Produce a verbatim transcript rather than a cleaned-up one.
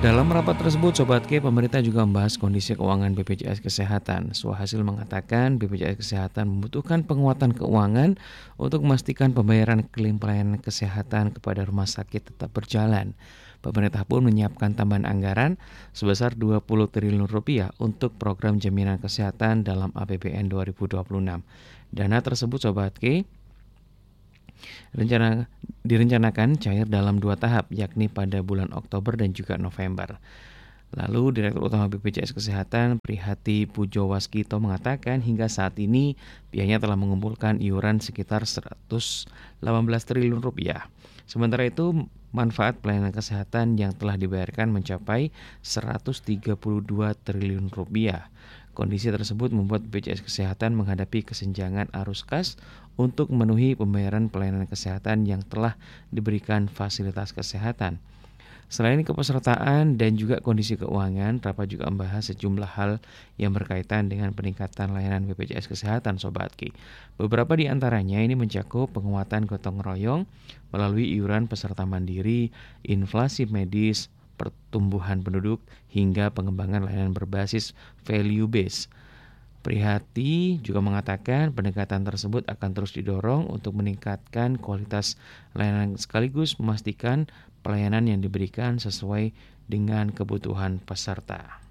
Dalam rapat tersebut, Sobat K, pemerintah juga membahas kondisi keuangan B P J S Kesehatan. Suhasil mengatakan B P J S Kesehatan membutuhkan penguatan keuangan untuk memastikan pembayaran klaim pelayanan kesehatan kepada rumah sakit tetap berjalan. Pemerintah pun menyiapkan tambahan anggaran sebesar dua puluh triliun rupiah untuk program jaminan kesehatan dalam A P B N dua ribu dua puluh enam. Dana tersebut, Sobat K, Rencana direncanakan cair dalam dua tahap, yakni pada bulan Oktober dan juga November. Lalu Direktur Utama B P J S Kesehatan Prihati Pujowaskito mengatakan hingga saat ini pihaknya telah mengumpulkan iuran sekitar seratus delapan belas triliun rupiah. Sementara itu manfaat pelayanan kesehatan yang telah dibayarkan mencapai seratus tiga puluh dua triliun rupiah. Kondisi tersebut membuat B P J S Kesehatan menghadapi kesenjangan arus kas untuk memenuhi pembayaran pelayanan kesehatan yang telah diberikan fasilitas kesehatan. Selain kepesertaan dan juga kondisi keuangan, rapat juga membahas sejumlah hal yang berkaitan dengan peningkatan layanan B P J S Kesehatan, Sobat Ki. Beberapa di antaranya ini mencakup penguatan gotong royong melalui iuran peserta mandiri, inflasi medis, pertumbuhan penduduk, hingga pengembangan layanan berbasis value base. Prihati juga mengatakan pendekatan tersebut akan terus didorong untuk meningkatkan kualitas layanan sekaligus memastikan pelayanan yang diberikan sesuai dengan kebutuhan peserta.